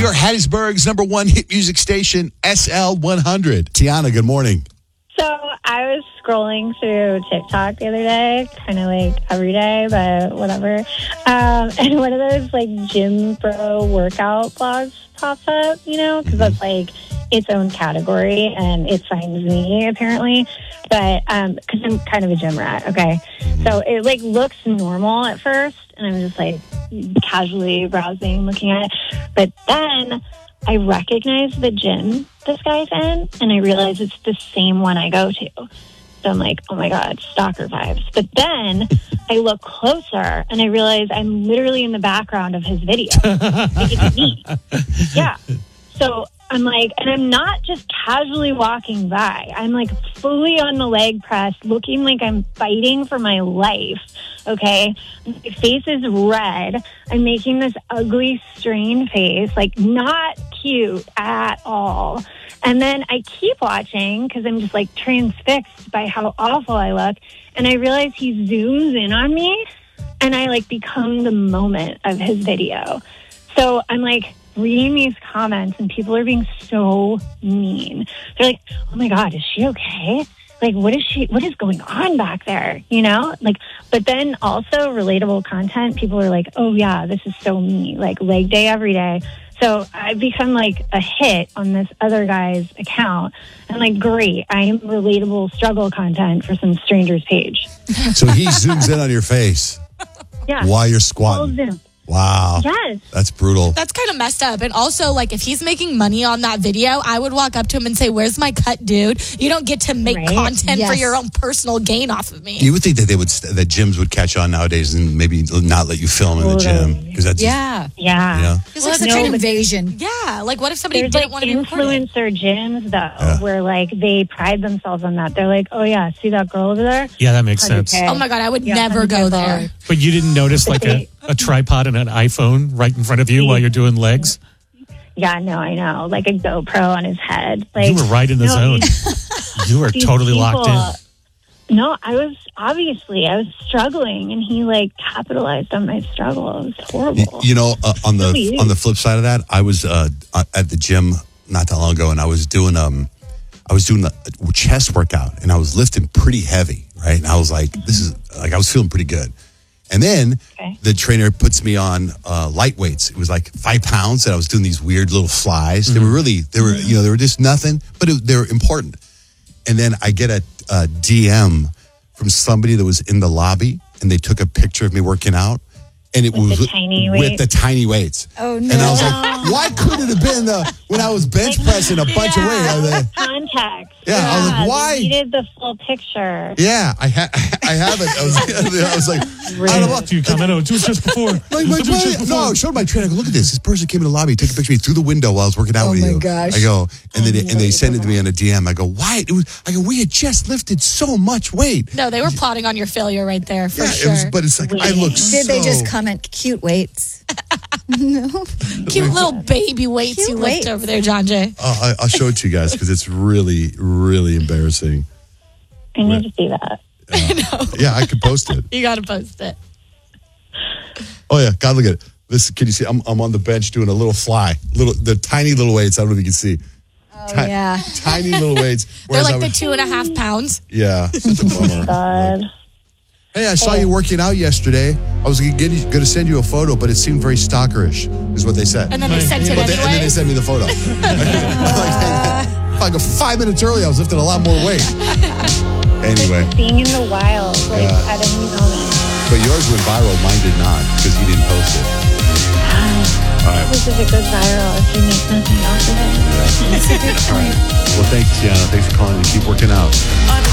York, Hattiesburg's number one hit music station, SL100. Tiana, good morning. So I was scrolling through TikTok the other day, kind of like every day, but whatever. And one of those like gym bro workout blogs pops up, because that's like its own category and it finds me apparently. But because I'm kind of a gym rat, okay. So it like looks normal at first, and I'm just like casually browsing, looking at it. But then I recognize the gym this guy's in, and I realize it's the same one I go to. So I'm like, oh my God, stalker vibes. But then I look closer, and I realize I'm literally in the background of his video. Like, it's me. Yeah. So I'm like, and I'm not just casually walking by. I'm like fully on the leg press, looking like I'm fighting for my life. Okay. My face is red. I'm making this ugly, strained face, like not cute at all. And then I keep watching because I'm just like transfixed by how awful I look. And I realize he zooms in on me, and I like become the moment of his video. So I'm like reading these comments, and people are being so mean. They're like, oh my God, is she okay? Like, what is going on back there? Like, but then also relatable content. People are like, oh yeah, this is so me, like leg day every day. So I've become like a hit on this other guy's account. And like, great, I am relatable struggle content for some stranger's page. So he zooms in on your face. Yeah. While you're squatting. Wow. Yes. That's brutal. That's kind of messed up. And also, like, if he's making money on that video, I would walk up to him and say, where's my cut, dude? You don't get to make content for your own personal gain off of me. You would think that that gyms would catch on nowadays and maybe not let you film in the gym. Because that's Yeah. It's like such an invasion. Yeah. Like, what if somebody didn't want to be recorded? Influencer gyms, though, where, like, they pride themselves on that. They're like, oh, yeah, see that girl over there? Yeah, that makes sense. Oh, my God, I would never go there. But you didn't notice, like, a tripod and an iPhone right in front of you while you're doing legs? Yeah, no, I know. Like a GoPro on his head. Like, you were right in the zone. You were totally locked in. No, I was struggling, and he like capitalized on my struggle. It was horrible. On the flip side of that, I was at the gym not that long ago, and I was doing a chest workout, and I was lifting pretty heavy, right? And I was like, I was feeling pretty good. And then the trainer puts me on light weights. It was like 5 pounds, and I was doing these weird little flies. Mm-hmm. They were just nothing, but they were important. And then I get a DM from somebody that was in the lobby, and they took a picture of me working out. And it was with the tiny weights. Oh, no. And I was like, why couldn't it have been when I was bench pressing a bunch of weight? Context. Yeah, I was like, why? You needed the full picture. Yeah, I have it. I was like, I don't know. You comment on it just before. No, I showed my trainer. I go, look at this. This person came in the lobby, took a picture of me through the window while I was working out with you. Oh, my gosh. I go, and they sent it to me on a DM. I go, why? We had just lifted so much weight. No, they were plotting on your failure right there, for sure. But it's like, I look so... Did they just comment cute weights? No. Cute little baby weights you lift over there, John Jay. I'll show it to you guys because it's really, really embarrassing. I need to see that. Yeah, I could post it. You got to post it. Oh, yeah. God, look at it. This, can you see? I'm on the bench doing a little fly. The tiny little weights. I don't know if you can see. Oh, yeah. Tiny little weights. They're like the 2.5 pounds. Yeah. Such a bummer. God. Hey, I saw you working out yesterday. I was going to send you a photo, but it seemed very stalkerish, is what they said. And then they sent it anyway? And then they sent me the photo. Like 5 minutes early, I was lifting a lot more weight. Anyway. Being in the wild, at a new moment. But yours went viral, mine did not, because you didn't post it. All right. This is a good viral if you make nothing off of it. Yeah. All right. Well, thanks, Tiana. Thanks for calling and keep working out.